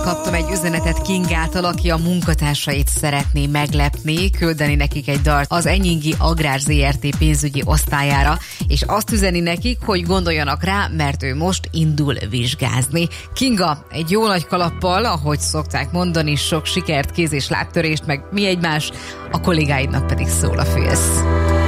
Kaptam egy üzenetet Kingától, aki a munkatársait szeretné meglepni, küldeni nekik egy dalt az Enyingi Agrár Zrt. Pénzügyi osztályára, és azt üzeni nekik, hogy gondoljanak rá, mert ő most indul vizsgázni. Kinga, egy jó nagy kalappal, ahogy szokták mondani, sok sikert, kéz- és lábtörést, meg mi egymás, a kollégáidnak pedig szól a fülsz.